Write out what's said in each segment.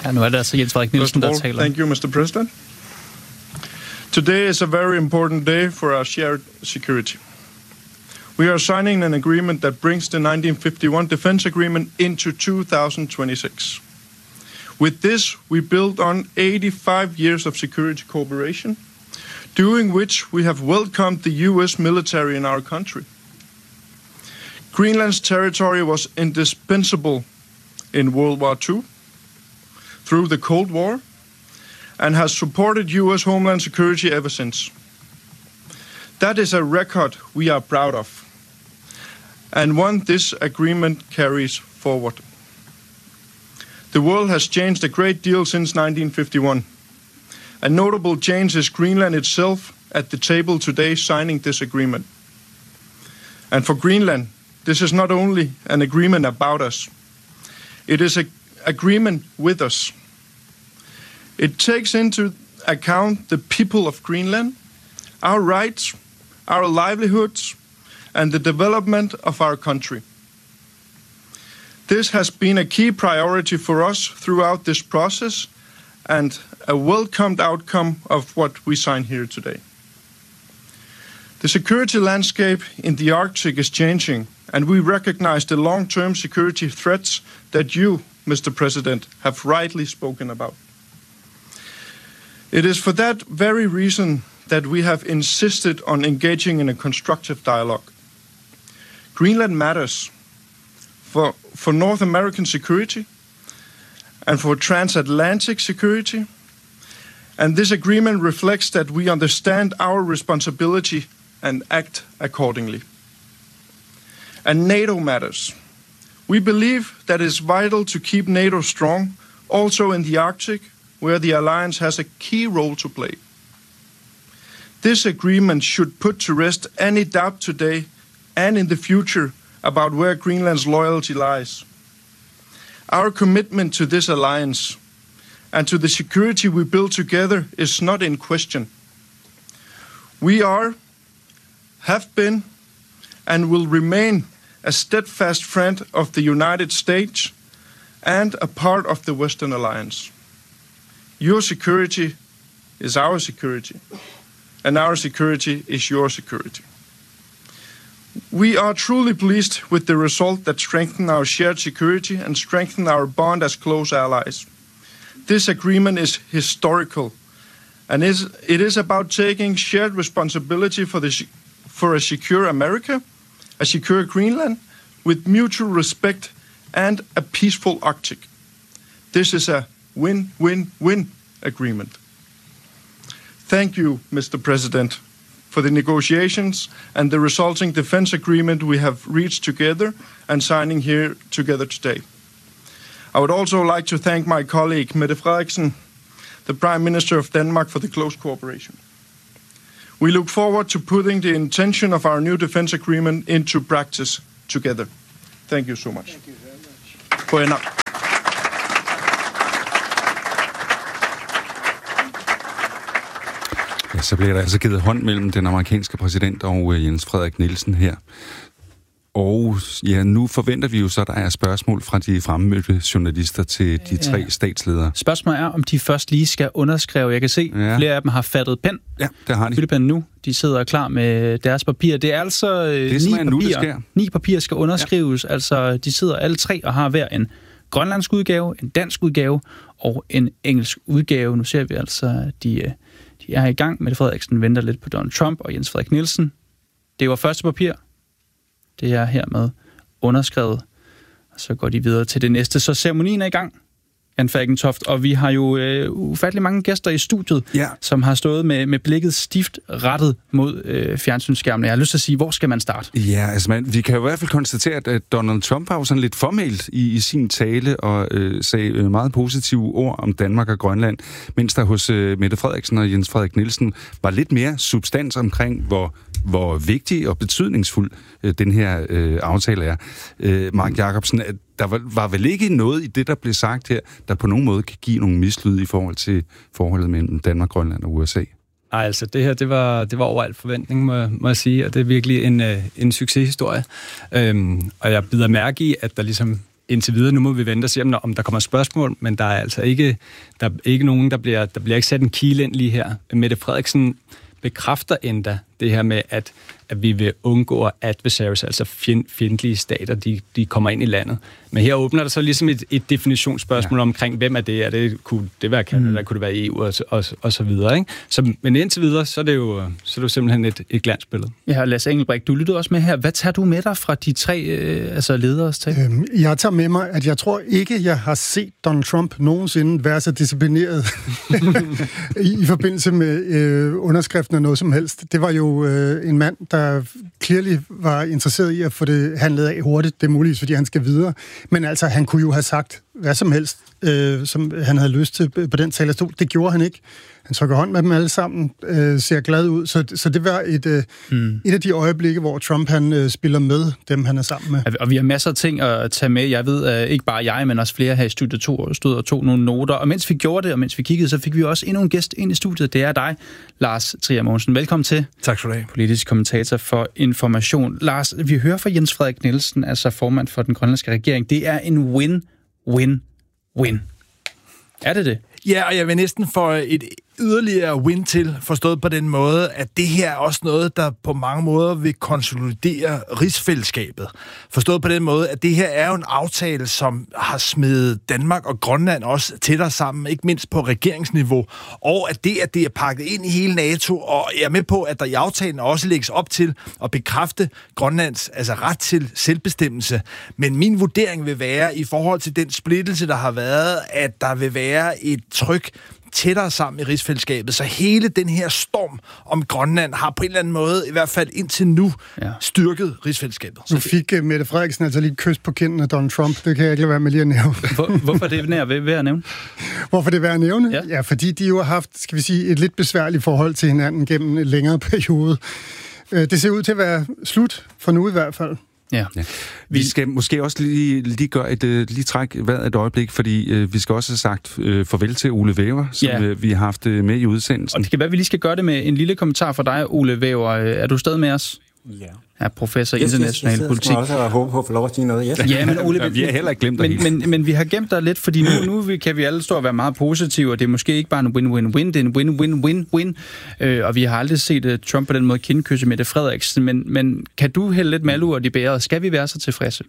Ja, nu er det altså Jens Frederik Nielsen, der taler. Thank you, Mr. President. Today is a very important day for our shared security. We are signing an agreement that brings the 1951 Defense Agreement into 2026. With this, we build on 85 years of security cooperation, during which we have welcomed the US military in our country. Greenland's territory was indispensable in World War II, through the Cold War, and has supported US Homeland Security ever since. That is a record we are proud of, and one this agreement carries forward. The world has changed a great deal since 1951. A notable change is Greenland itself at the table today signing this agreement. And for Greenland, this is not only an agreement about us, it is an agreement with us. It takes into account the people of Greenland, our rights, our livelihoods, and the development of our country. This has been a key priority for us throughout this process and a welcomed outcome of what we sign here today. The security landscape in the Arctic is changing, and we recognize the long-term security threats that you, Mr. President, have rightly spoken about. It is for that very reason that we have insisted on engaging in a constructive dialogue. Greenland matters for North American security and for transatlantic security, and this agreement reflects that we understand our responsibility and act accordingly. And NATO matters. We believe that it's vital to keep NATO strong, also in the Arctic, where the alliance has a key role to play. This agreement should put to rest any doubt today and in the future about where Greenland's loyalty lies. Our commitment to this alliance and to the security we build together is not in question. We are, have been, and will remain a steadfast friend of the United States and a part of the Western Alliance. Your security is our security, and our security is your security. We are truly pleased with the result that strengthens our shared security and strengthens our bond as close allies. This agreement is historical, and it is about taking shared responsibility for a secure America, a secure Greenland, with mutual respect and a peaceful Arctic. This is a win-win-win agreement. Thank you, Mr. President, for the negotiations and the resulting defense agreement we have reached together and signing here together today. I would also like to thank my colleague, Mette Frederiksen, the Prime Minister of Denmark, for the close cooperation. We look forward to putting the intention of our new defense agreement into practice together. Thank you so much. Thank you very much. Ja, så bliver der altså givet hånd mellem den amerikanske præsident og Jens Frederik Nielsen her. Og ja, nu forventer vi jo så, at der er spørgsmål fra de fremmødte journalister til de tre statsledere. Spørgsmålet er, om de først lige skal underskrive. Jeg kan se, flere af dem har fattet pen. Ja, det har de. Fyldepen nu. De sidder klar med deres papirer. Det er altså 9 papirer skal underskrives. Ja. Altså, de sidder alle tre og har hver en grønlandsk udgave, en dansk udgave og en engelsk udgave. Nu ser vi altså, at de er i gang. Mette Frederiksen venter lidt på Donald Trump og Jens Frederik Nielsen. Det var første papir. Det er hermed underskrevet. Og så går de videre til det næste. Så ceremonien er i gang, Jan Falkentoft. Og vi har jo ufattelig mange gæster i studiet, som har stået med blikket stift rettet mod fjernsynsskærmen. Jeg har lyst til at sige, hvor skal man starte? Ja, altså vi kan jo i hvert fald konstatere, at Donald Trump har jo sådan lidt formelt i sin tale og sagde meget positive ord om Danmark og Grønland, mens der hos Mette Frederiksen og Jens Frederik Nielsen var lidt mere substans omkring, hvor vigtig og betydningsfuld den her aftale er. Mark Jacobsen, der var vel ikke noget i det, der blev sagt her, der på nogen måde kan give nogle mislyd i forhold til forholdet mellem Danmark, Grønland og USA? Nej, altså det her, det var over al forventning, må jeg sige, og det er virkelig en succeshistorie. Og jeg bider mærke i, at der ligesom indtil videre, nu må vi vente og se, om der kommer spørgsmål, men der er altså ikke nogen, der bliver ikke sat en kile ind lige her. Mette Frederiksen bekræfter endda det her med, at vi vil undgå adversaries, altså fjendtlige stater, de kommer ind i landet. Men her åbner der så ligesom et definitionsspørgsmål omkring, hvem er det? Kunne det være Canada, kunne det være EU og så videre, ikke? Men indtil videre, så er det jo simpelthen et glansbillede. Ja, Lasse Engelbrecht, du lyttede også med her. Hvad tager du med dig fra de tre lederes tale? Jeg tager med mig, at jeg tror ikke, jeg har set Donald Trump nogensinde være så disciplineret i forbindelse med underskriften af noget som helst. Det var jo en mand, der clearly var interesseret i at få det handlet af hurtigt. Det er muligt, fordi han skal videre. Men altså, han kunne jo have sagt hvad som helst, som han havde lyst til på den talerstol. Det gjorde han ikke. Han trykker hånd med dem alle sammen, ser glad ud. Så det var et af de øjeblikke, hvor Trump han spiller med dem, han er sammen med. Og vi har masser af ting at tage med. Jeg ved, ikke bare jeg, men også flere her i studiet stod og tog nogle noter. Og mens vi gjorde det, og mens vi kiggede, så fik vi også endnu en gæst ind i studiet. Det er dig, Lars Trier Mogensen. Velkommen til. Tak skal du have. Politisk kommentator for Information. Lars, vi hører fra Jens Frederik Nielsen, altså formand for den grønlandske regering. Det er en win-win-win. Er det det? Ja, og jeg vil næsten få et yderligere win til, forstået på den måde, at det her er også noget, der på mange måder vil konsolidere rigsfællesskabet. Forstået på den måde, at det her er jo en aftale, som har smidt Danmark og Grønland også tættere sammen, ikke mindst på regeringsniveau, og at det er pakket ind i hele NATO, og jeg er med på, at der i aftalen også lægges op til at bekræfte Grønlands ret til selvbestemmelse. Men min vurdering vil være, i forhold til den splittelse, der har været, at der vil være et tryk tættere sammen i rigsfællesskabet. Så hele den her storm om Grønland har på en eller anden måde, i hvert fald indtil nu, styrket rigsfællesskabet. Nu fik Mette Frederiksen altså lige et kys på kinden af Donald Trump. Det kan jeg ikke lade være med lige at nævne. Hvorfor er det værd at nævne? Hvorfor det er værd at nævne? Ja, fordi de jo har haft, skal vi sige, et lidt besværligt forhold til hinanden gennem en længere periode. Det ser ud til at være slut, for nu i hvert fald. Ja. Vi skal måske også lige gøre lige træk vejret et øjeblik, fordi vi skal også have sagt farvel til Ole Væver, som vi har haft med i udsendelsen. Og det kan være, at vi lige skal gøre det med en lille kommentar fra dig, Ole Væver. Er du stadig med os? Ja. Er professor i international politik. Jeg også have håb på at få lov at sige noget. Yes. Ja, men Ole, vi har heller ikke glemt dig men vi har gemt dig lidt, fordi nu kan vi alle stå og være meget positive, og det er måske ikke bare en win-win-win, det er en win-win-win-win. Og vi har aldrig set Trump på den måde kindkysse Mette Frederiksen, men kan du hælde lidt malurt i bæret? Skal vi være så tilfredse?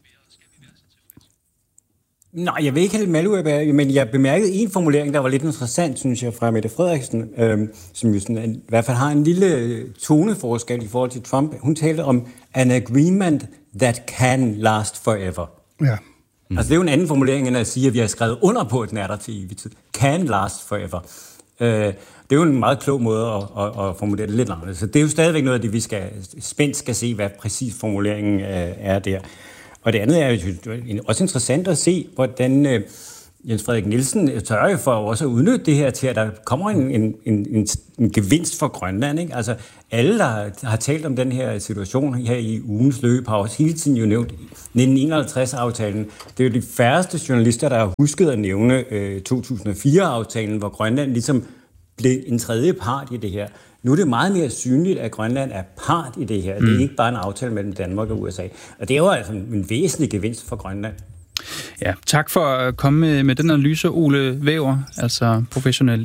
Nej, jeg vil ikke have lidt malurt i bæret, men jeg bemærkede en formulering, der var lidt interessant, synes jeg, fra Mette Frederiksen, som jo sådan, i hvert fald har en lille toneforskel i forhold til Trump. Hun talte om an agreement that can last forever. Ja. Altså det er jo en anden formulering, end at sige, at vi har skrevet under på, at den er der til evig tid. Can last forever. Det er jo en meget klog måde at formulere det lidt anderledes. Så det er jo stadigvæk noget af det, vi skal se, hvad præcis formuleringen er der. Og det andet er jo også interessant at se, hvordan Jens Frederik Nielsen tør for også at udnytte det her til, at der kommer en gevinst for Grønland. Ikke? Altså alle, der har talt om den her situation her i ugens løb, har også hele tiden jo nævnt 1951-aftalen. Det er jo de færreste journalister, der har husket at nævne 2004-aftalen, hvor Grønland ligesom blev en tredje part i det her. Nu er det meget mere synligt, at Grønland er part i det her. Det er ikke bare en aftale mellem Danmark og USA. Og det er jo altså en væsentlig gevinst for Grønland. Ja, tak for at komme med den analyse, Ole Væver, altså professionel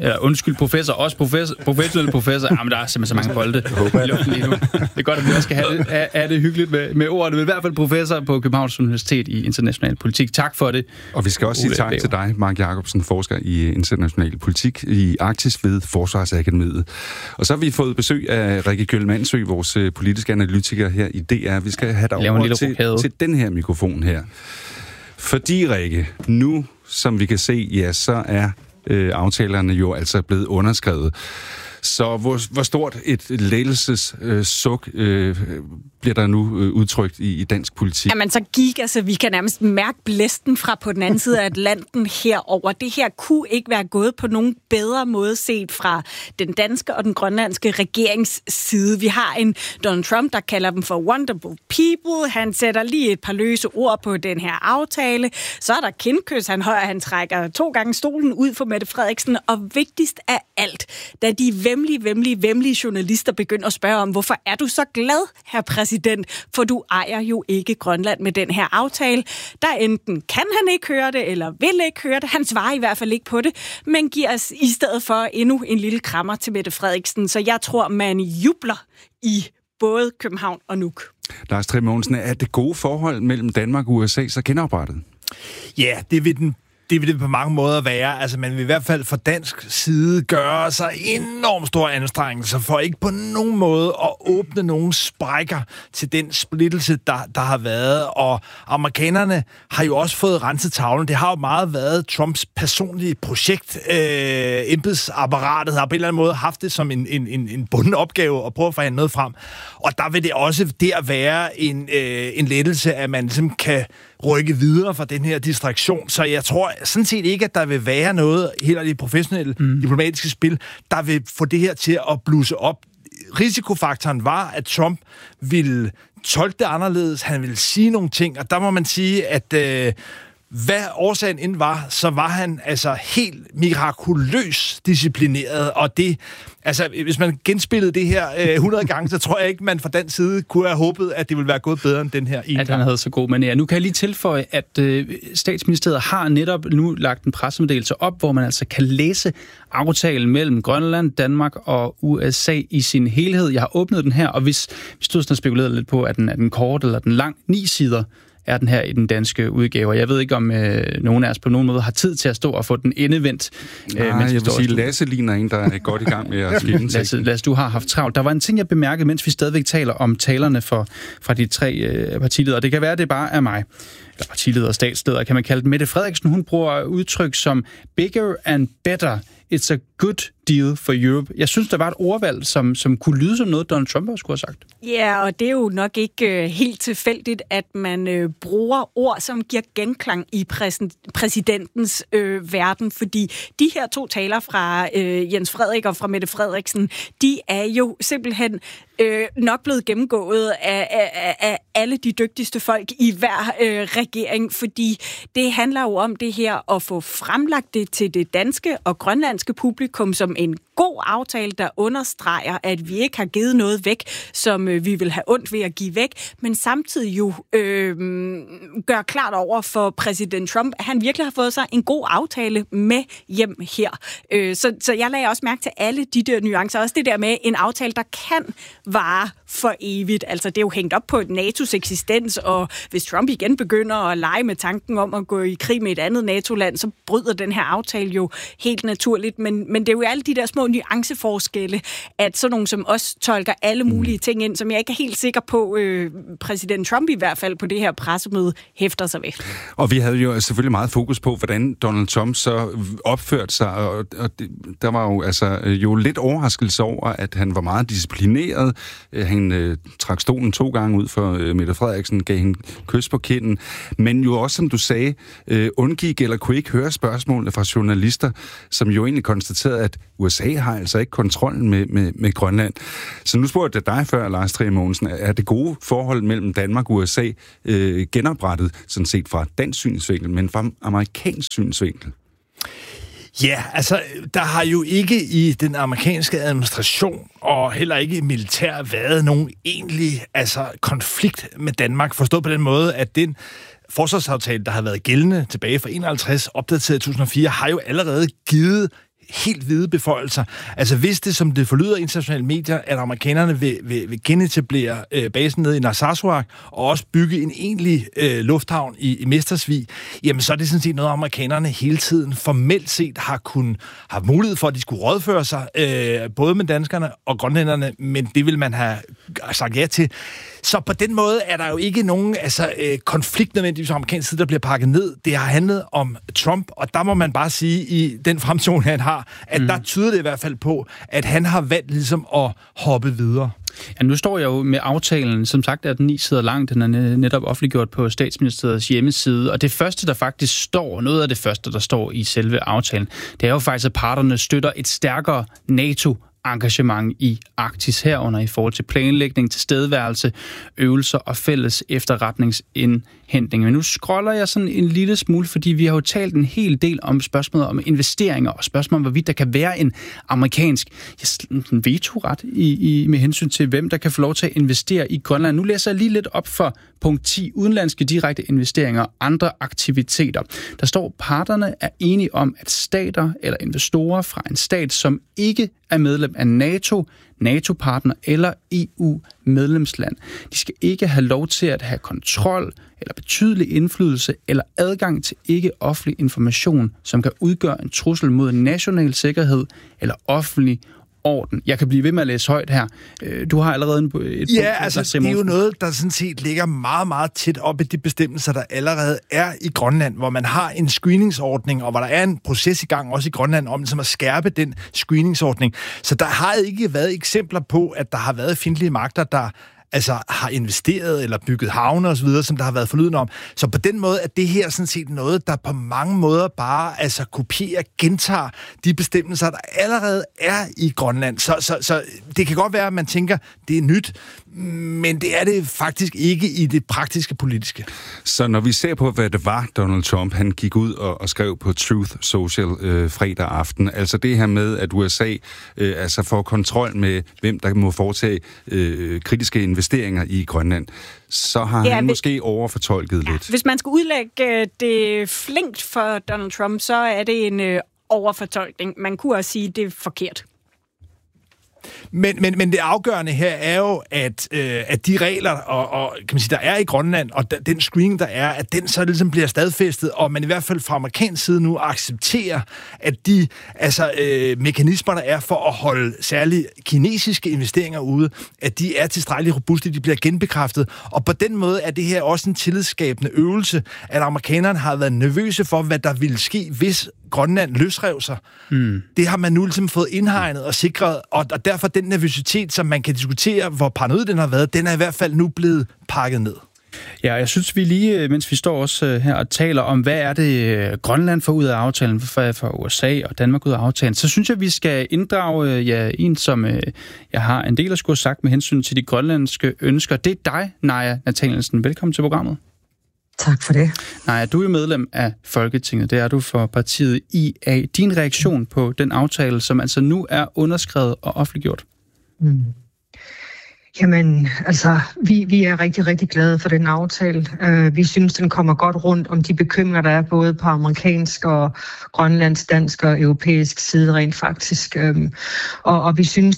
professionel professor. Jamen, der er simpelthen så mange bolde i luften lige nu. Det er godt, at vi også skal have det hyggeligt med ordene, men i hvert fald professor på Københavns Universitet i international politik. Tak for det. Og vi skal også sige tak til dig, Mark Jacobsen, forsker i international politik i Arktis ved Forsvarsakademiet. Og så har vi fået besøg af Rikke Kjøll Mandsø, vores politiske analytiker her i DR. Vi skal have dig over til den her mikrofon her. Fordi, Rikke, nu, som vi kan se, ja, så er aftalerne jo altså blevet underskrevet. Så hvor stort et lettelsessuk bliver der nu udtrykt i dansk politik? Jamen, så gik, altså, vi kan nærmest mærke blæsten fra på den anden side af Atlanten herover. Det her kunne ikke være gået på nogen bedre måde set fra den danske og den grønlandske regerings side. Vi har en Donald Trump, der kalder dem for wonderful people. Han sætter lige et par løse ord på den her aftale. Så er der kindkys. Han trækker 2 gange stolen ud for Mette Frederiksen. Og vigtigst af alt, da de væmmelige journalister begynder at spørge om, hvorfor er du så glad, herr præsident, for du ejer jo ikke Grønland med den her aftale. Der enten kan han ikke høre det, eller vil ikke høre det. Han svarer i hvert fald ikke på det, men giver os i stedet for endnu en lille krammer til Mette Frederiksen. Så jeg tror, man jubler i både København og Nuuk. Lars Trier Mogensen, er det gode forhold mellem Danmark og USA så genoprettet? Ja, det vil det på mange måder være. Altså, man vil i hvert fald fra dansk side gøre sig enormt store anstrengelser for ikke på nogen måde at åbne nogen sprækker til den splittelse, der har været. Og amerikanerne har jo også fået renset tavlen. Det har jo meget været Trumps personlige projekt. Embedsapparatet har på en eller anden måde haft det som en bunden opgave at prøve at forhandle noget frem. Og der vil det også der være en lettelse, at man ligesom kan rykke videre fra den her distraktion. Så jeg tror sådan set ikke, at der vil være noget helt af det professionelle diplomatiske spil, der vil få det her til at blusse op. Risikofaktoren var, at Trump ville tolke det anderledes, han ville sige nogle ting, og der må man sige, at hvad årsagen end var, så var han altså helt mirakuløst disciplineret, og det, altså hvis man genspillede det her 100 gange, så tror jeg ikke, man fra den side kunne have håbet, at det ville være gået bedre end den her en gang. At han havde så god manér. Nu kan jeg lige tilføje, at Statsministeriet har netop nu lagt en pressemeddelelse op, hvor man altså kan læse aftalen mellem Grønland, Danmark og USA i sin helhed. Jeg har åbnet den her, og hvis vi stod sådan og spekulerede lidt på, at den er den kort eller den lang, 9 sider, er den her i den danske udgave. Og jeg ved ikke, om nogen af os på nogen måde har tid til at stå og få den endevendt. Nej, jeg vil sige, Lasse ligner en, der er godt i gang med at skrive teksten. Lasse, du har haft travlt. Der var en ting, jeg bemærkede, mens vi stadigvæk taler om talerne fra de 3 partiledere. Det kan være, at det bare er mig. Eller partileder og statsleder, kan man kalde det. Mette Frederiksen, hun bruger udtryk som bigger and better. It's a good deal for Europe. Jeg synes, der var et ordvalg, som kunne lyde som noget, Donald Trump også skulle have sagt. Ja, og det er jo nok ikke helt tilfældigt, at man bruger ord, som giver genklang i præsidentens verden, fordi de her 2 taler fra Jens Frederik og fra Mette Frederiksen, de er jo simpelthen nok blevet gennemgået af alle de dygtigste folk i hver regering, fordi det handler jo om det her at få fremlagt det til det danske og grønlandske publikum som en god aftale, der understreger, at vi ikke har givet noget væk, som vi vil have ondt ved at give væk, men samtidig jo gør klart over for præsident Trump, at han virkelig har fået sig en god aftale med hjem her. Så jeg lagde også mærke til alle de der nuancer, også det der med en aftale, der kan vare for evigt. Altså det er jo hængt op på NATO's eksistens, og hvis Trump igen begynder at lege med tanken om at gå i krig med et andet NATO-land, så bryder den her aftale jo helt naturligt, men det er jo alle de der små nuanceforskelle, at sådan nogen som os tolker alle mulige ting ind, som jeg ikke er helt sikker på, præsident Trump i hvert fald på det her pressemøde hæfter sig ved. Og vi havde jo selvfølgelig meget fokus på, hvordan Donald Trump så opførte sig, og der var jo jo lidt overraskelse over, at han var meget disciplineret. Han trak stolen 2 gange ud for Mette Frederiksen, gav hende kys på kinden, men jo også, som du sagde, undgik eller kunne ikke høre spørgsmålene fra journalister, som jo egentlig konstaterede, at USA har altså ikke kontrollen med Grønland. Så nu spurgte jeg dig før, Lars Trier Mogensen, er det gode forhold mellem Danmark og USA genoprettet, sådan set fra dansk synsvinkel, men fra amerikansk synsvinkel? Ja, altså, der har jo ikke i den amerikanske administration og heller ikke i militær været nogen egentlig konflikt med Danmark. Forstået på den måde, at den forsvarsaftale, der har været gældende tilbage fra 51, opdateret i 2004, har jo allerede givet helt hvide beføjelser. Altså hvis det, som det forlyder i internationale medier, at amerikanerne vil genetablere basen nede i Narsarsuaq og også bygge en egentlig lufthavn i Mestersvig, jamen så er det sådan set noget, amerikanerne hele tiden formelt set har mulighed for, at de skulle rådføre sig, både med danskerne og grønlænderne, men det vil man have sagt ja til. Så på den måde er der jo ikke nogen konflikt nødvendigvis fra amerikansk side, der bliver pakket ned. Det har handlet om Trump, og der må man bare sige, i den fremtoning, han har, at der tyder det i hvert fald på, at han har valgt ligesom at hoppe videre. Ja, nu står jeg jo med aftalen, som sagt er den 9 sider lang, den er netop offentliggjort på Statsministeriets hjemmeside, og det første, der faktisk står, noget af det første, der står i selve aftalen, det er jo faktisk, at parterne støtter et stærkere NATO engagement i Arktis herunder i forhold til planlægning, tilstedeværelse, øvelser og fælles efterretningsindhentning. Men nu scroller jeg sådan en lille smule, fordi vi har jo talt en hel del om spørgsmålet om investeringer og spørgsmål om, hvorvidt der kan være en amerikansk vetoret med hensyn til, hvem der kan få lov til at investere i Grønland. Nu læser jeg lige lidt op for punkt 10, udenlandske direkte investeringer og andre aktiviteter. Der står, parterne er enige om, at stater eller investorer fra en stat, som ikke er medlem af NATO, NATO-partner eller EU-medlemsland. De skal ikke have lov til at have kontrol eller betydelig indflydelse eller adgang til ikke-offentlig information, som kan udgøre en trussel mod national sikkerhed eller offentlig orden. Jeg kan blive ved med at læse højt her. Du har allerede et punkt. Ja, altså det er jo noget, der sådan set ligger meget, meget tæt op i de bestemmelser, der allerede er i Grønland, hvor man har en screeningsordning, og hvor der er en proces i gang også i Grønland om ligesom at skærpe den screeningsordning. Så der har ikke været eksempler på, at der har været fjendtlige magter, der altså har investeret eller bygget havne og så videre, som der har været forlydende om. Så på den måde er det her sådan set noget, der på mange måder bare altså kopierer, gentager de bestemmelser, der allerede er i Grønland. Så det kan godt være, at man tænker, det er nyt, men det er det faktisk ikke i det praktiske politiske. Så når vi ser på, hvad det var, Donald Trump, han gik ud og skrev på Truth Social fredag aften, altså det her med, at USA altså får kontrol med, hvem der må foretage kritiske investeringer i Grønland, så har han måske overfortolket lidt. Hvis man skal udlægge det flinkt for Donald Trump, så er det en overfortolkning. Man kunne også sige, det er forkert. Men det afgørende her er jo, at de regler, og kan man sige, der er i Grønland, og den screening, der er, at den så ligesom bliver stadfæstet, og man i hvert fald fra amerikansk side nu accepterer, at de mekanismer, der er for at holde særligt kinesiske investeringer ude, at de er tilstrækkeligt robuste, de bliver genbekræftet. Og på den måde er det her også en tillidsskabende øvelse, at amerikanerne har været nervøse for, hvad der ville ske, hvis Grønland løsrev sig. Det har man nu ligesom fået indhegnet og sikret, og derfor den nervøsitet, som man kan diskutere, hvor paranoid den har været, den er i hvert fald nu blevet pakket ned. Ja, jeg synes, vi lige, mens vi står også her og taler om, hvad er det Grønland får ud af aftalen for USA og Danmark ud af aftalen, så synes jeg, vi skal inddrage en, som jeg har en del at skulle have sagt med hensyn til de grønlandske ønsker. Det er dig, Naja Nathanielsen. Velkommen til programmet. Tak for det. Nej, du er medlem af Folketinget. Det er du for partiet IA. Din reaktion på den aftale, som altså nu er underskrevet og offentliggjort? Jamen, altså, vi er rigtig, rigtig glade for den aftale. Vi synes, den kommer godt rundt om de bekymringer, der er både på amerikansk og grønlandsk, dansk og europæisk side rent faktisk. Og vi synes,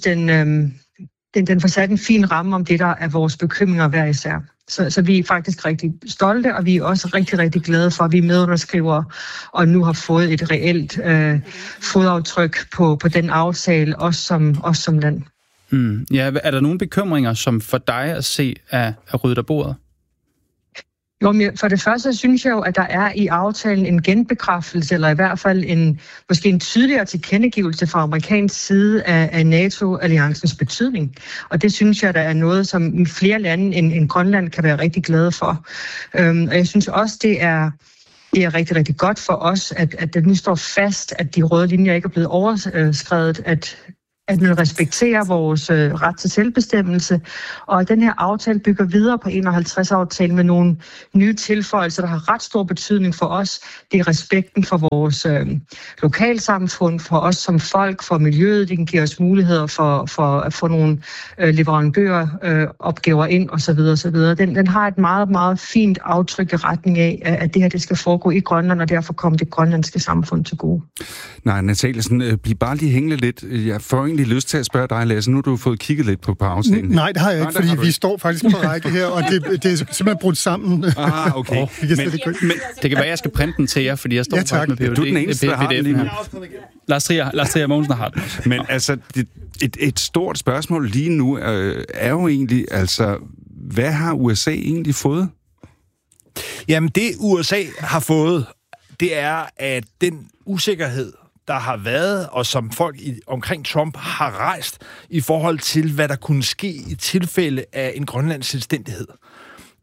den får sat en fin ramme om det, der er vores bekymringer hver især. Så vi er faktisk rigtig stolte, og vi er også rigtig, rigtig glade for, at vi er medunderskrivere og nu har fået et reelt fodaftryk på den aftale, også som land. Ja, er der nogle bekymringer, som for dig at se er ryddet af bordet? Jo, men for det første synes jeg jo, at der er i aftalen en genbekræftelse, eller i hvert fald måske en tydeligere tilkendegivelse fra amerikansk side af NATO-alliancens betydning. Og det synes jeg, der er noget, som flere lande end Grønland kan være rigtig glade for. Og jeg synes også, det er rigtig, rigtig godt for os, at det nu står fast, at de røde linjer ikke er blevet overskredet, at man respekterer vores ret til selvbestemmelse, og den her aftale bygger videre på 51-aftalen med nogle nye tilføjelser, der har ret stor betydning for os. Det er respekten for vores lokalsamfund, for os som folk, for miljøet. Det kan give os muligheder for at få nogle leverandøropgaver ind osv. osv. Den har et meget, meget fint aftryk i retning af, at det her det skal foregå i Grønland, og derfor kommer det grønlandske samfund til gode. Nej, Nathanielsen, bliv bare lige hængende lidt. Jeg får egentlig lyst til at spørge dig, Lasse. Nu har du fået kigget lidt på aftalen. Nej, det har jeg ikke, fordi vi står faktisk på række her, og det er simpelthen brudt sammen. Okay. Men det kan være, jeg skal printe den til jer, fordi jeg står faktisk med PhD. Du er den eneste, der har den lige nu. Lars Trier Mogensen har den. Men altså, et stort spørgsmål lige nu er jo egentlig, altså, hvad har USA egentlig fået? Jamen, det USA har fået, det er, at den usikkerhed, der har været, og som folk omkring Trump har rejst i forhold til, hvad der kunne ske i tilfælde af en grønlandsk selvstændighed.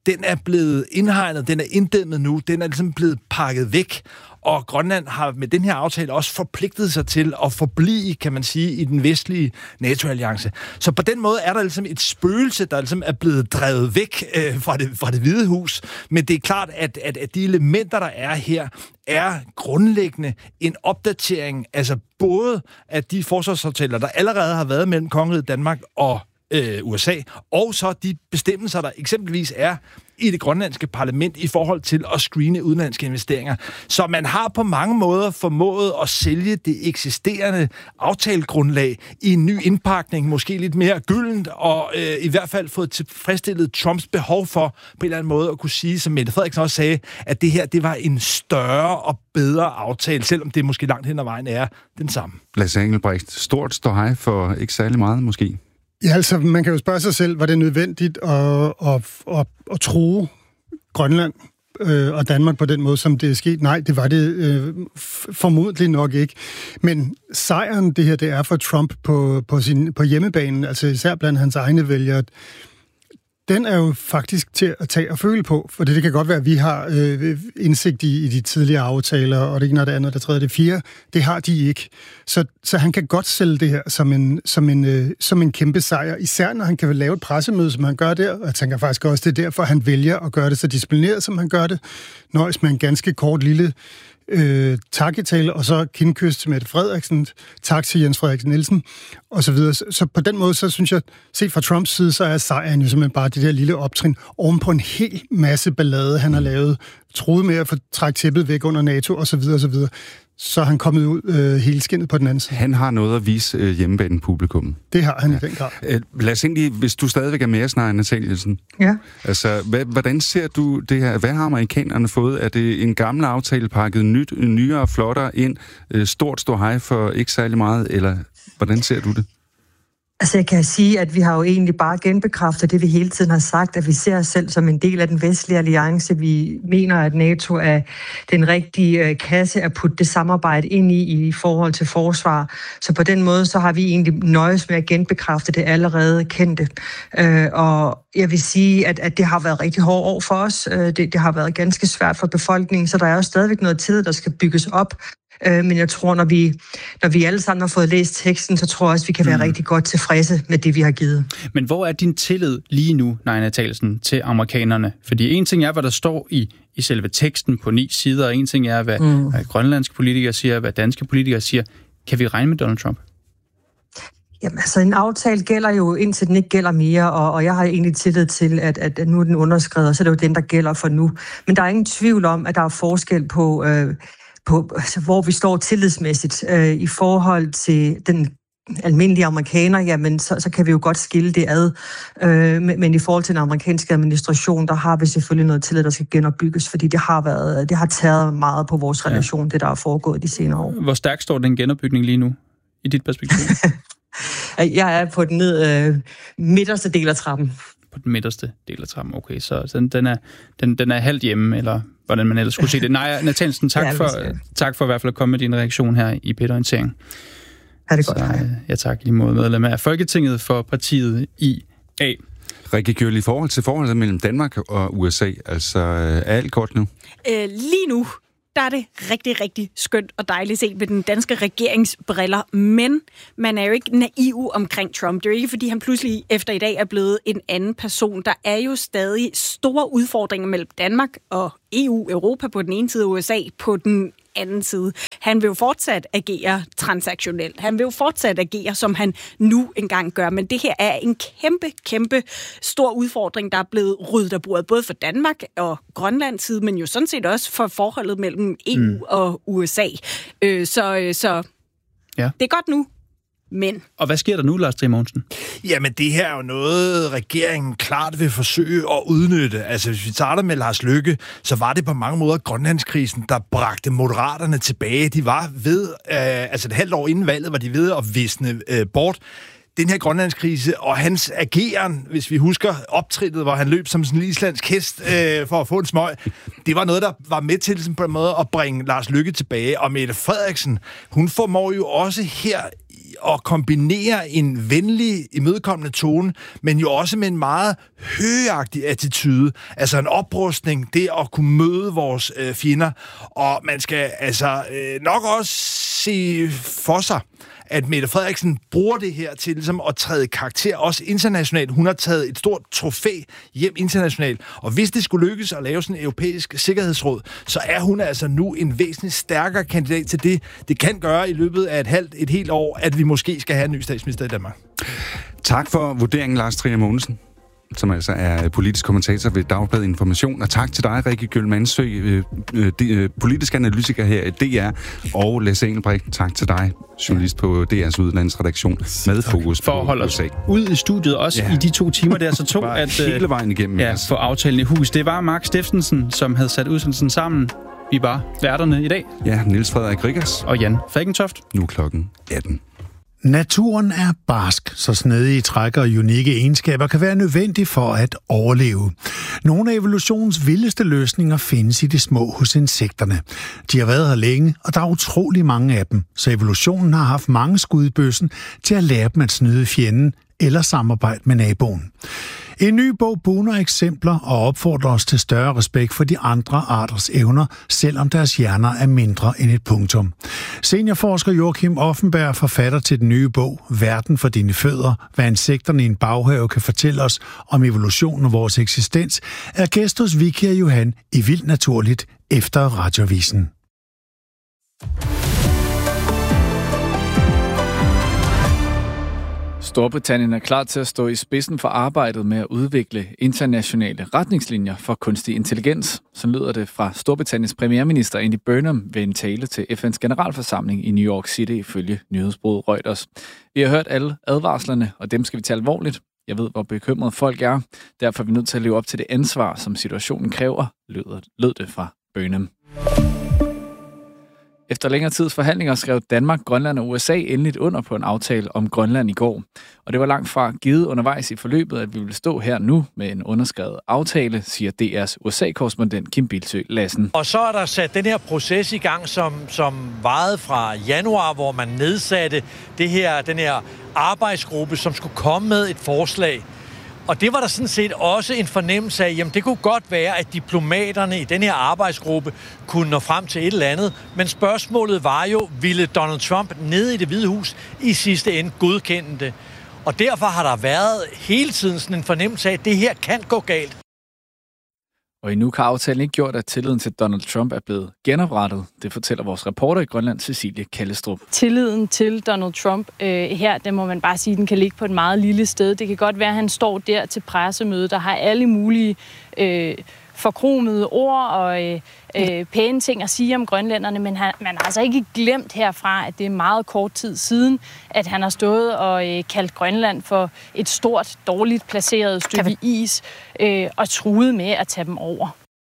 den er blevet indhegnet, den er inddæmmet nu, den er ligesom blevet pakket væk, og Grønland har med den her aftale også forpligtet sig til at forblive, kan man sige, i den vestlige NATO-alliance. Så på den måde er der ligesom et spøgelse, der ligesom er blevet drevet væk fra det Hvide Hus, men det er klart, at de elementer, der er her, er grundlæggende en opdatering, altså både af de forsvarsaftaler, der allerede har været mellem Kongeriget Danmark og USA, og så de bestemmelser, der eksempelvis er i det grønlandske parlament i forhold til at screene udenlandske investeringer. Så man har på mange måder formået at sælge det eksisterende aftalegrundlag i en ny indpakning, måske lidt mere gyldent, og i hvert fald fået tilfredsstillet Trumps behov for på en eller anden måde at kunne sige, som Mette Frederiksen også sagde, at det her, det var en større og bedre aftale, selvom det måske langt hen ad vejen er den samme. Lasse Engelbrecht, stort ståhej for ikke særlig meget måske? Ja, altså, man kan jo spørge sig selv, var det nødvendigt at true Grønland og Danmark på den måde, som det er sket? Nej, det var det formodentlig nok ikke. Men sejren, det her, det er for Trump på hjemmebanen, altså især blandt hans egne vælgere, den er jo faktisk til at tage og føle på, for det kan godt være, at vi har indsigt i de tidligere aftaler, og det ene og det andet, det tredje og det fjerde, det har de ikke. Så han kan godt sælge det her som en kæmpe sejr, især når han kan lave et pressemøde, som han gør der, og jeg tænker faktisk også, det er derfor, han vælger at gøre det så disciplineret, som han gør det, nøjes med en ganske kort lille takketale, og så kindkys til Mette Frederiksen, tak til Jens Frederik Nielsen, og så videre. Så på den måde, så synes jeg, set fra Trumps side, så er sejren jo simpelthen bare det der lille optrin oven på en hel masse ballade, han har lavet, troede med at få trække tæppet væk under NATO, og så videre, og så videre. Så er han kommet ud helskindet på den anden side. Han har noget at vise hjemmebanen publikum. Det har han i den grad. Lad os egentlig, hvis du stadigvæk er med os, Natalie Jensen. Ja. Altså, hvordan ser du det her? Hvad har amerikanerne fået? Er det en gammel aftale pakket nyere og flottere ind? Stort ståhej for ikke særlig meget? Eller hvordan ser du det? Altså jeg kan sige, at vi har jo egentlig bare genbekræftet det, vi hele tiden har sagt, at vi ser os selv som en del af den vestlige alliance. Vi mener, at NATO er den rigtige kasse at putte det samarbejde ind i forhold til forsvar. Så på den måde, så har vi egentlig nøjes med at genbekræfte det allerede kendte. Og jeg vil sige, at det har været rigtig hårdt år for os. Det har været ganske svært for befolkningen, så der er jo stadigvæk noget tid, der skal bygges op. Men jeg tror, når vi alle sammen har fået læst teksten, så tror jeg også, vi kan være rigtig godt tilfredse med det, vi har givet. Men hvor er din tillid lige nu, Naina Thalesen, til amerikanerne? Fordi en ting er, hvad der står i selve teksten på 9 sider, og en ting er, hvad grønlandske politikere siger, hvad danske politikere siger. Kan vi regne med Donald Trump? Jamen, altså en aftale gælder jo, indtil den ikke gælder mere, og jeg har egentlig tillid til, at nu er den underskrevet, og så er det jo den, der gælder for nu. Men der er ingen tvivl om, at der er forskel på hvor vi står tillidsmæssigt i forhold til den almindelige amerikaner, jamen så kan vi jo godt skille det ad. Men i forhold til den amerikanske administration, der har vi selvfølgelig noget tillid, der skal genopbygges, fordi det har taget meget på vores relation, det der er foregået de senere år. Hvor stærkt står den genopbygning lige nu, i dit perspektiv? Jeg er på den midterste del af trappen. På den midterste del af trappen, okay. Så den er halvt hjemme, eller hvordan man ellers skulle se det. Nej, Nathanielsen, tak for i hvert fald at komme med din reaktion her i P1-orientering. Ha' det godt, hej. Ja, tak. Lige måde medlem af Folketinget for partiet IA. Rikke Gjørl, i forhold til forholdet mellem Danmark og USA, altså er alt godt nu? Lige nu, der er det rigtig, rigtig skønt og dejligt set med den danske regeringsbriller. Men man er jo ikke naiv omkring Trump. Det er jo ikke, fordi han pludselig efter i dag er blevet en anden person. Der er jo stadig store udfordringer mellem Danmark og EU, Europa på den ene side og USA på den anden side. Han vil jo fortsat agere transaktionelt. Han vil jo fortsat agere, som han nu engang gør. Men det her er en kæmpe, kæmpe stor udfordring, der er blevet ryddet af bordet, både for Danmark og Grønlands side, men jo sådan set også for forholdet mellem EU og USA. Så ja. Det er godt nu. Men. Og hvad sker der nu, Lars Trier Mogensen? Jamen, det her er jo noget, regeringen klart vil forsøge at udnytte. Altså, hvis vi starter med Lars Løkke, så var det på mange måder Grønlandskrisen, der bragte Moderaterne tilbage. De var ved, altså et halvt år inden valget, var de ved at visne bort. Den her grønlandskrise og hans ageren, hvis vi husker optrinnet, hvor han løb som sådan en islandsk hest for at få en smøg, det var noget, der var med til på en måde at bringe Lars Løkke tilbage. Og Mette Frederiksen, hun formår jo også her at kombinere en venlig, imødekommende tone, men jo også med en meget højagtig attitude. Altså en oprustning, det at kunne møde vores fjender. Og man skal altså nok også se for sig, at Mette Frederiksen bruger det her til ligesom at træde karakter, også internationalt. Hun har taget et stort trofæ hjem internationalt, og hvis det skulle lykkes at lave sådan en europæisk sikkerhedsråd, så er hun altså nu en væsentligt stærkere kandidat til det. Det kan gøre i løbet af et helt år, at vi måske skal have en ny statsminister i Danmark. Tak for vurderingen, Lars Trier Mogensen, som altså er politisk kommentator ved Dagbladet Information. Og tak til dig, Rikke Gjøl Mandsø, politisk analytiker her i DR, og Lasse Engelbrecht, tak til dig, journalist på DR's udlandsredaktion, med fokus på for at holde os ud i studiet, også i de 2 timer der, så tog at hele vejen igennem, få aftalen i hus. Det var Mark Steffensen, som havde sat udsendelsen sammen. Vi var værterne i dag. Ja, Niels Frederik Riggers og Jan Falkentoft. Nu klokken 18. Naturen er barsk, så snedige træk og unikke egenskaber kan være nødvendige for at overleve. Nogle af evolutionens vildeste løsninger findes i de små hos insekterne. De har været her længe, og der er utrolig mange af dem, så evolutionen har haft mange skud i bøssen til at lære dem at snyde fjenden eller samarbejde med naboen. En ny bog buner eksempler og opfordrer os til større respekt for de andre arters evner, selvom deres hjerner er mindre end et punktum. Seniorforsker Joachim Offenberg, forfatter til den nye bog Verden for dine fødder, hvad insekterne i en baghave kan fortælle os om evolutionen og vores eksistens, er gæst hos Vicky og Johan i Vildt Naturligt efter Radioavisen. Storbritannien er klar til at stå i spidsen for arbejdet med at udvikle internationale retningslinjer for kunstig intelligens. Så lyder det fra Storbritanniens premierminister Andy Burnham ved en tale til FN's generalforsamling i New York City ifølge nyhedsbureauet Reuters. Vi har hørt alle advarslerne, og dem skal vi tage alvorligt. Jeg ved, hvor bekymrede folk er. Derfor er vi nødt til at leve op til det ansvar, som situationen kræver, lød det fra Burnham. Efter længere tids forhandlinger skrev Danmark, Grønland og USA endeligt under på en aftale om Grønland i går. Og det var langt fra givet undervejs i forløbet, at vi ville stå her nu med en underskrevet aftale, siger DR's USA-korrespondent Kim Bildsøe Lassen. Og så er der sat den her proces i gang, som varede fra januar, hvor man nedsatte den her arbejdsgruppe, som skulle komme med et forslag. Og det var der sådan set også en fornemmelse af, jamen det kunne godt være, at diplomaterne i den her arbejdsgruppe kunne nå frem til et eller andet. Men spørgsmålet var jo, ville Donald Trump nede i Det Hvide Hus i sidste ende godkende det? Og derfor har der været hele tiden sådan en fornemmelse af, at det her kan gå galt. Og endnu har aftalen ikke gjort, at tilliden til Donald Trump er blevet genoprettet. Det fortæller vores reporter i Grønland, Cecilie Kallestrup. Tilliden til Donald Trump her, den må man bare sige, den kan ligge på et meget lille sted. Det kan godt være, at han står der til pressemøde, der har alle mulige forkromede ord og pæne ting at sige om grønlænderne, men man har altså ikke glemt herfra, at det er meget kort tid siden, at han har stået og kaldt Grønland for et stort, dårligt placeret stykke is og truet med at tage dem over.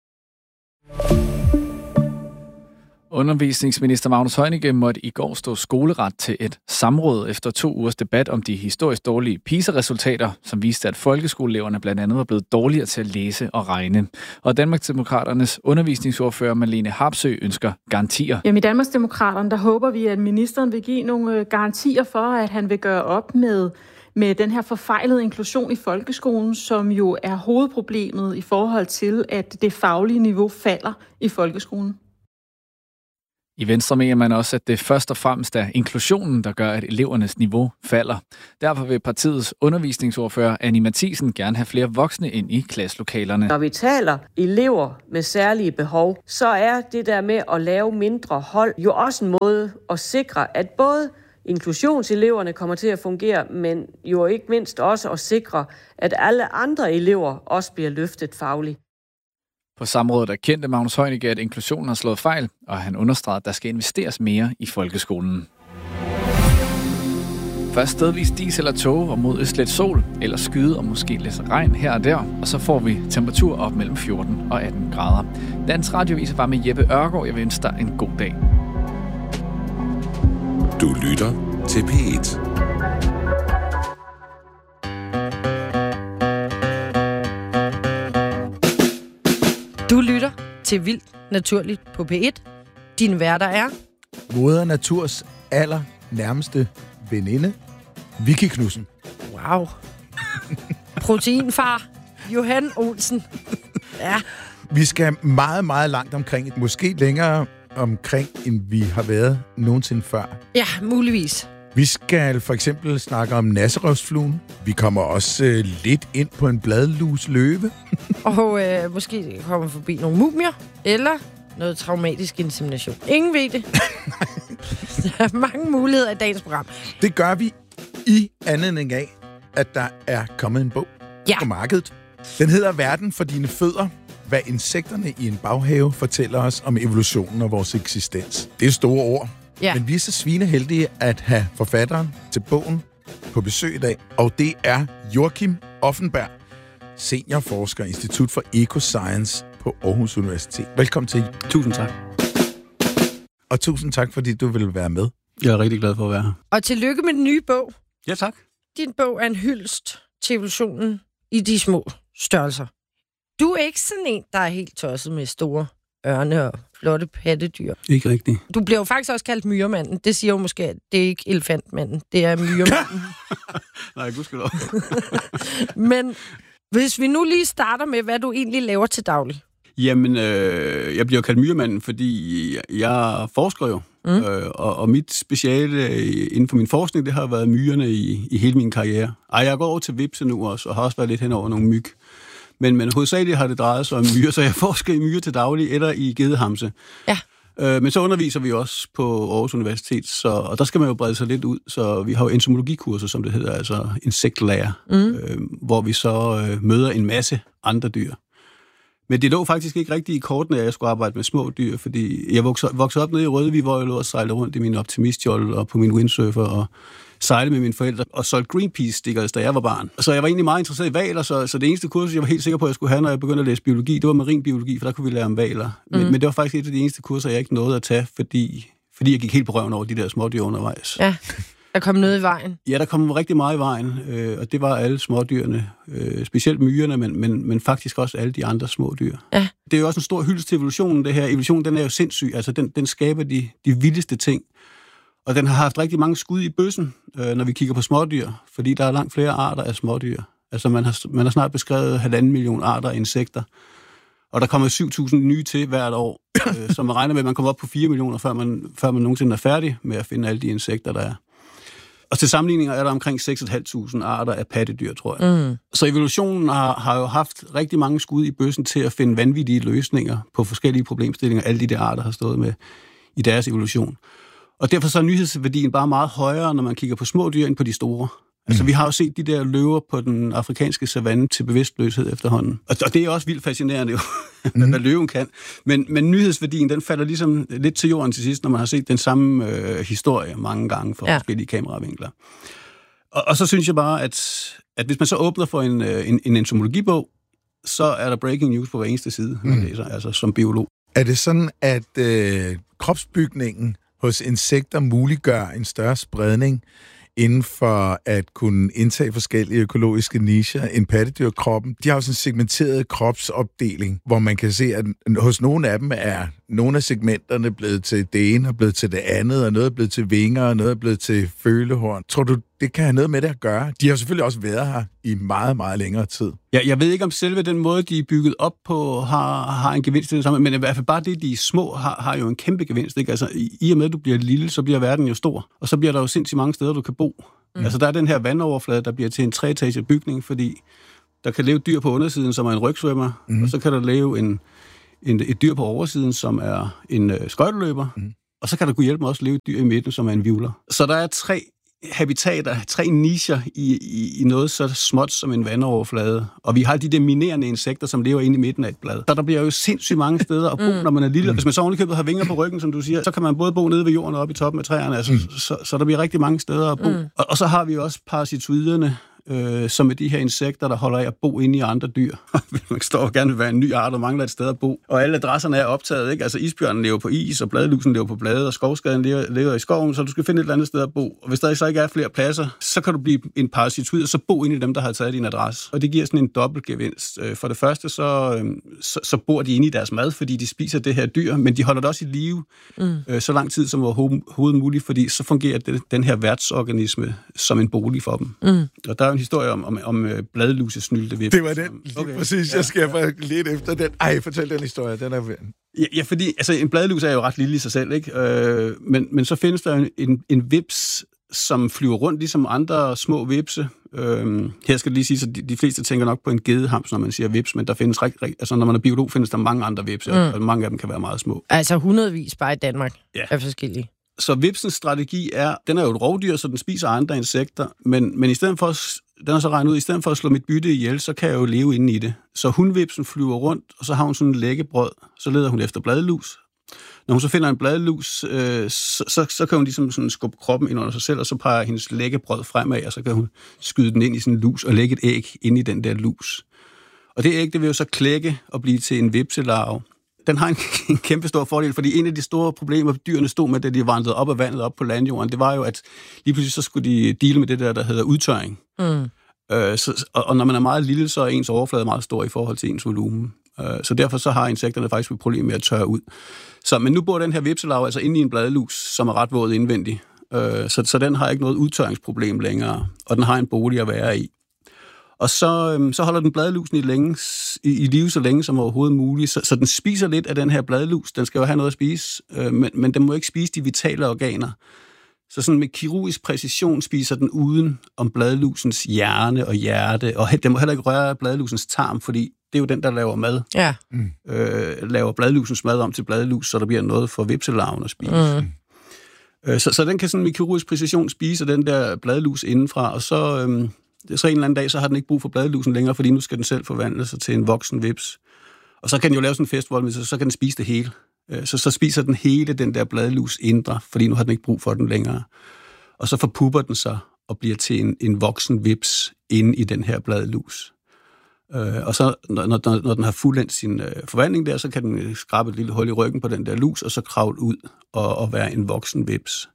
Undervisningsminister Magnus Heunicke måtte i går stå skoleret til et samråd efter 2 ugers debat om de historisk dårlige PISA-resultater, som viste, at folkeskoleeleverne blandt andet var blevet dårligere til at læse og regne. Og Danmarksdemokraternes undervisningsordfører Marlene Harpsøe ønsker garantier. Jamen i Danmarksdemokraterne, der håber vi, at ministeren vil give nogle garantier for, at han vil gøre op med den her forfejlede inklusion i folkeskolen, som jo er hovedproblemet i forhold til, at det faglige niveau falder i folkeskolen. I Venstre mener man også, at det først og fremmest er inklusionen, der gør, at elevernes niveau falder. Derfor vil partiets undervisningsordfører Annie Mathisen gerne have flere voksne ind i klasselokalerne. Når vi taler elever med særlige behov, så er det der med at lave mindre hold jo også en måde at sikre, at både inklusionseleverne kommer til at fungere, men jo ikke mindst også at sikre, at alle andre elever også bliver løftet fagligt. På samrådet erkendte Magnus Heunicke, at inklusionen har slået fejl, og han understregede, at der skal investeres mere i folkeskolen. Først stedvis dis eller tåge og mod østligt sol, eller skyde og måske lidt regn her og der, og så får vi temperatur op mellem 14 og 18 grader. Dansk Radioavis var med Jeppe Ørgaard. Jeg vil ønske dig en god dag. Du lytter til P1. Du lytter til Vildt Naturligt på P1. Dine værter er Moder Naturs allernærmeste veninde, Vicky Knudsen. Wow. Proteinfar, Johan Olsen. Ja. Vi skal meget, meget langt omkring, måske længere omkring, end vi har været nogensinde før. Ja, muligvis. Vi skal for eksempel snakke om nasserøvsfluen. Vi kommer også lidt ind på en bladlus løve. Og måske kommer forbi nogle mumier, eller noget traumatisk insemination. Ingen ved det. Der er mange muligheder i dagens program. Det gør vi i anledning af, at der er kommet en bog på markedet. Den hedder Verden for dine fødder. Hvad insekterne i en baghave fortæller os om evolutionen og vores eksistens. Det er store ord. Ja. Men vi er så svineheldige at have forfatteren til bogen på besøg i dag. Og det er Joachim Offenberg, seniorforsker i Institut for Ecoscience på Aarhus Universitet. Velkommen til. Tusind tak. Og tusind tak, fordi du vil være med. Jeg er rigtig glad for at være her. Og tillykke med den nye bog. Ja, tak. Din bog er en hyldest til evolutionen i de små størrelser. Du er ikke sådan en, der er helt tosset med store ørne og flotte pattedyr. Ikke rigtigt. Du bliver jo faktisk også kaldt myremanden. Det siger jo måske, at det er ikke elefantmanden, det er myremanden. Nej, gudskelov. Men hvis vi nu lige starter med, hvad du egentlig laver til daglig. Jamen, jeg bliver kaldt myremanden, fordi jeg forsker jo. Og mit speciale inden for min forskning, det har været myrerne i hele min karriere. Jeg går over til vipse nu også, og har også været lidt hen over nogle myg. Men hovedsageligt har det drejet sig om myrer, så jeg forsker i myrer til daglig, eller i gedehamse. Ja. Men så underviser vi også på Aarhus Universitet, og der skal man jo brede sig lidt ud, så vi har jo entomologikurser, som det hedder, altså insektlære, hvor vi så møder en masse andre dyr. Men det lå faktisk ikke rigtigt i kortene, at jeg skulle arbejde med små dyr, fordi jeg voksede op nede i Rødvig, hvor jeg lå og sejlede rundt i min optimistjolle og på min windsurfer og sejlede med mine forældre og solgte Greenpeace-stickers, da jeg var barn. Så jeg var egentlig meget interesseret i hvaler, så det eneste kursus, jeg var helt sikker på, at jeg skulle have, når jeg begyndte at læse biologi, det var marinbiologi, for der kunne vi lære om hvaler. Men det var faktisk et af de eneste kurser, jeg ikke nåede at tage, fordi jeg gik helt på røven over de der smådyr undervejs. Ja, der kom noget i vejen. Ja, der kom rigtig meget i vejen, og det var alle smådyrene, specielt myrerne, men faktisk også alle de andre små dyr. Ja. Det er jo også en stor hyldest til evolutionen, det her. Evolutionen, den er jo sindssyg, altså den skaber de vildeste ting. Og den har haft rigtig mange skud i bøssen, når vi kigger på smådyr, fordi der er langt flere arter af smådyr. Altså man har snart beskrevet 1,5 million arter af insekter, og der kommer 7.000 nye til hvert år, så man regner med, at man kommer op på 4 millioner, før man nogensinde er færdig med at finde alle de insekter, der er. Og til sammenligninger er der omkring 6.500 arter af pattedyr, tror jeg. Så evolutionen har jo haft rigtig mange skud i bøssen til at finde vanvittige løsninger på forskellige problemstillinger, alle de der arter har stået med i deres evolution. Og derfor så er nyhedsværdien bare meget højere, når man kigger på små dyr end på de store. Altså, vi har jo set de der løver på den afrikanske savanne til bevidstløshed efterhånden. Og det er også vildt fascinerende jo, hvad løven kan. Men nyhedsværdien, den falder ligesom lidt til jorden til sidst, når man har set den samme historie mange gange fra forskellige kameravinkler. Og så synes jeg bare, at hvis man så åbner for en entomologibog, så er der breaking news på hver eneste side, man læser, altså som biolog. Er det sådan, at kropsbygningen hos insekter muliggør en større spredning inden for at kunne indtage forskellige økologiske nicher end pattedyrkroppen? De har jo sådan en segmenteret kropsopdeling, hvor man kan se, at hos nogle af dem er nogle af segmenterne blevet til det ene og blevet til det andet, og noget er blevet til vinger, og noget er blevet til følehorn. Tror du, det kan have noget med det at gøre? De har selvfølgelig også været her i meget, meget længere tid. Ja, jeg ved ikke, om selve den måde, de er bygget op på, har en gevinst til det samme, men i hvert fald bare det, de er små, har jo en kæmpe gevinst. Ikke? Altså, i og med, at du bliver lille, så bliver verden jo stor, og så bliver der jo sindssygt mange steder, du kan bo. Altså, der er den her vandoverflade, der bliver til en 3-etaget bygning, fordi der kan leve dyr på undersiden, som er en rygsvømmer, og så kan der leve et dyr på oversiden, som er en skøjteløber, og så kan der kunne hjælpe med også at leve et dyr i midten, som er en hvirvler. Så der er 3 habitater, 3 nicher i noget så småt som en vandoverflade. Og vi har de der minerende insekter, som lever inde i midten af et blad. Så der bliver jo sindssygt mange steder at bo, når man er lille. Hvis man så ovenikøbet har vinger på ryggen, som du siger, så kan man både bo nede ved jorden og oppe i toppen af træerne. Altså, så der bliver rigtig mange steder at bo. Og så har vi jo også parasitoiderne, som er de her insekter, der holder af at bo inde i andre dyr. Man står og gerne vil være en ny art, og mangler et sted at bo. Og alle adresserne er optaget, ikke? Altså isbjørnen lever på is, og bladlusen lever på blade, og skovskaden lever i skoven, så du skal finde et eller andet sted at bo. Og hvis der så ikke er flere pladser, så kan du blive en parasitoid, og så bo inde i dem, der har taget din adresse. Og det giver sådan en dobbelt gevinst. For det første, så bor de inde i deres mad, fordi de spiser det her dyr, men de holder det også i live så lang tid som overhovedet muligt, fordi så fungerer den her værtsorganisme som en bolig for dem. Og der er en historie om bladlusesnyltevips. Det var den, lige præcis. Jeg skal bare lidt efter den. Ej, fortæl den historie, den er ved. Ja, fordi altså, en bladlus er jo ret lille i sig selv, ikke? Men så findes der en vips, som flyver rundt ligesom andre små vipse. Her skal det lige sige, at de fleste tænker nok på en gedehams, når man siger vips, men der findes altså når man er biolog, findes der mange andre vipse, og mange af dem kan være meget små. Altså hundredvis bare i Danmark er forskellige. Så vipsens strategi den er jo et rovdyr, så den spiser andre insekter, men i stedet for, den er så regnet ud, i stedet for at slå mit bytte ihjel, så kan jeg jo leve inde i det. Så hundvipsen flyver rundt, og så har hun sådan en læggebrød, så leder hun efter bladlus. Når hun så finder en bladlus, så kan hun ligesom sådan skubbe kroppen ind under sig selv, og så peger hendes læggebrød fremad, og så kan hun skyde den ind i sådan en lus og lægge et æg ind i den der lus. Og det æg, det vil jo så klække og blive til en vipselarve. Den har en kæmpe stor fordel, fordi en af de store problemer, dyrene stod med, da de vandrede op af vandet op på landjorden, det var jo, at lige pludselig så skulle de deale med det der hedder udtørring. Og når man er meget lille, så er ens overflade meget stor i forhold til ens volumen. Så derfor så har insekterne faktisk et problem med at tørre ud. Men nu bor den her vipselarve altså inde i en bladlus, som er ret våd indvendig. Så den har ikke noget udtørringsproblem længere, og den har en bolig at være i. Og så holder den bladlusen i live så længe som overhovedet muligt. Så den spiser lidt af den her bladlus. Den skal jo have noget at spise, men den må ikke spise de vitale organer. Så sådan med kirurgisk præcision spiser den uden om bladlusens hjerne og hjerte. Og den må heller ikke røre bladlusens tarm, fordi det er jo den, der laver mad. Ja. Laver bladlusens mad om til bladlus, så der bliver noget for vipselarven at spise. Så den kan sådan med kirurgisk præcision spise den der bladlus indenfra, og så en eller anden dag, så har den ikke brug for bladlusen længere, fordi nu skal den selv forvandle sig til en voksen vips. Og så kan den jo lave sådan en festvold, så kan den spise det hele. Så spiser den hele den der bladlus indre, fordi nu har den ikke brug for den længere. Og så forpupper den sig og bliver til en voksen vips inde i den her bladlus. Og så, når den har fuldendt sin forvandling der, så kan den skrabe et lille hul i ryggen på den der lus, og så kravle ud og være en voksen vips.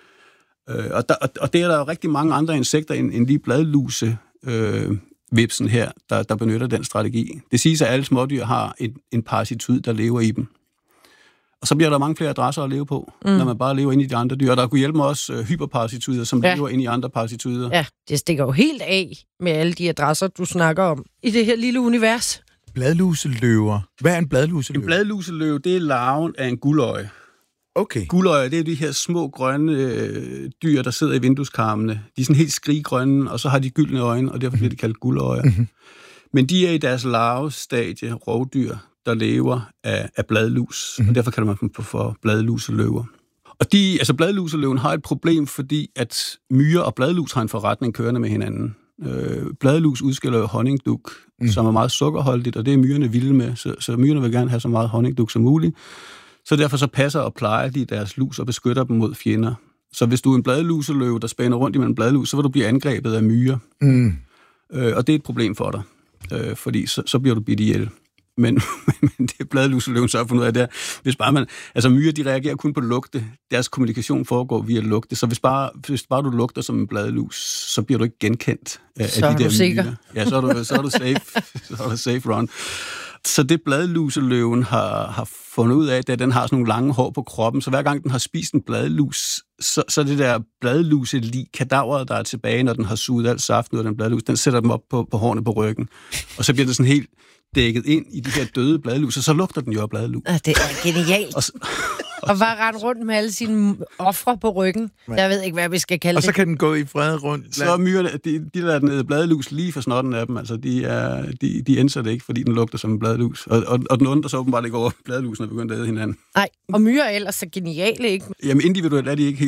Og det er der jo rigtig mange andre insekter end lige bladluse vipsen her, der benytter den strategi. Det siges, at alle smådyr har en parasitoid, der lever i dem. Og så bliver der mange flere adresser at leve på, når man bare lever inde i de andre dyr. Og der kunne hjælpe mig også hyperparasitoider, som lever inde i andre parasitoider. Ja, det stikker jo helt af med alle de adresser, du snakker om i det her lille univers. Bladluseløver. Hvad er en bladluseløve? En bladluseløve, det er larven af en guldøje. Okay. Guldøje, det er de her små grønne dyr, der sidder i vindueskarmene. De er sådan helt skriggrønne, og så har de gyldne øjne, og derfor bliver de kaldt guldøjer. Men de er i deres larvestadie rovdyr, der lever af bladlus, og derfor kalder man dem for bladluseløver. Og bladluseløven har et problem, fordi at myrer og bladlus har en forretning kørende med hinanden. Bladlus udskiller jo honningdug, som er meget sukkerholdigt, og det er myrerne vilde med, så myrerne vil gerne have så meget honningdug som muligt. Så derfor så passer og plejer de deres lus og beskytter dem mod fjender. Så hvis du er en bladluseløve, der spænder rundt imellem bladlus, så vil du blive angrebet af myrer. Og det er et problem for dig, fordi så bliver du bidt ihjel. Men det bladluseløven så har fundet ud af det, hvis bare man, altså myrer, de reagerer kun på lugte. Deres kommunikation foregår via lugte. Så hvis bare du lugter som en bladlus, så bliver du ikke genkendt af de der myrer. Så er du sikker. Ja, så er du safe. Så er du safe run. Så det bladluseløven har fundet ud af, at den har sådan nogle lange hår på kroppen, så hver gang den har spist en bladlus, så det der bladluselig kadaveret, der er tilbage, når den har suget alt saften ud af den bladlus, den sætter dem op på hårene på ryggen. Og så bliver det sådan helt dækket ind i de her døde bladlus, og så lugter den jo af bladlus. Det er genialt. Og bare rende rundt med alle sine ofre på ryggen. Jeg ved ikke, hvad vi skal kalde det. Og så kan den gå i fred rundt. Så myrerne, de lader den æde bladlus lige for snotten af dem. Altså, de ændrer det ikke, fordi den lugter som en bladlus. Og den undrer så åbenbart ikke over bladlusen og begynder at æde hinanden. Nej, og myrer ellers er geniale, ikke? Jamen, individuelt er de ikke